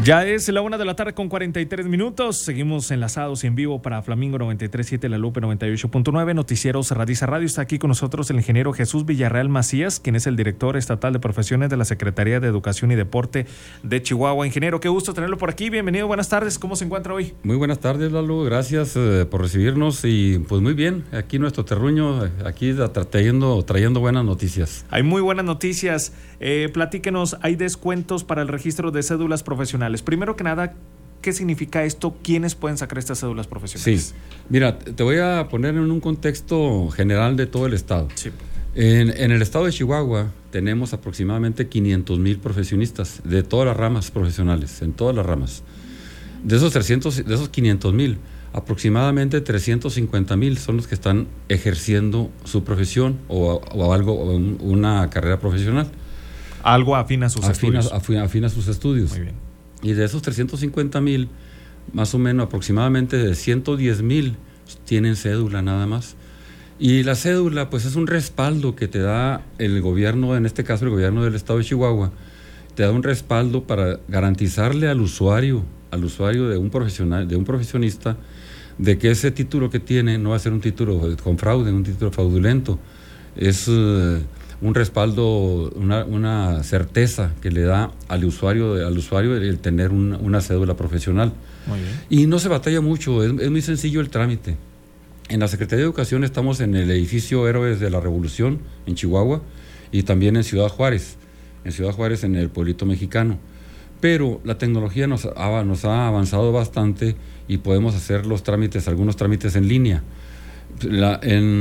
Ya es la 1:43 p.m. Seguimos enlazados y en vivo para Flamingo 93.7, La Lupe 98.9, Noticieros Radiza Radio. Está aquí con nosotros el ingeniero Jesús Villarreal Macías, quien es el director estatal de profesiones de la Secretaría de Educación y Deporte de Chihuahua. Ingeniero, qué gusto tenerlo por aquí. Bienvenido, buenas tardes. ¿Cómo se encuentra hoy? Muy buenas tardes, Lalo. Gracias por recibirnos y pues muy bien. Aquí nuestro terruño, aquí trayendo buenas noticias. Hay muy buenas noticias. Platíquenos, hay descuentos para el registro de cédulas profesionales. Primero que nada, ¿qué significa esto? ¿Quiénes pueden sacar estas cédulas profesionales? Sí, mira, te voy a poner en un contexto general de todo el estado. Sí. En el estado de Chihuahua tenemos aproximadamente 500,000 profesionistas de todas las ramas profesionales, en todas las ramas. De esos 500,000, aproximadamente 350,000 son los que están ejerciendo su profesión o una carrera profesional. Algo afín a sus estudios. Afín a sus estudios. Muy bien. Y de esos 350,000, más o menos aproximadamente de 110,000 tienen cédula nada más. Y la cédula pues es un respaldo que te da el gobierno, en este caso el gobierno del estado de Chihuahua, te da un respaldo para garantizarle al usuario de un profesional, de un profesionista, de que ese título que tiene no va a ser un título con fraude, un título fraudulento. Es un respaldo, una certeza que le da al usuario el tener una cédula profesional. Muy bien. Y no se batalla mucho, es muy sencillo el trámite. En la Secretaría de Educación estamos en el edificio Héroes de la Revolución, en Chihuahua, y también en Ciudad Juárez, en el pueblito mexicano. Pero la tecnología nos ha avanzado bastante y podemos hacer algunos trámites en línea.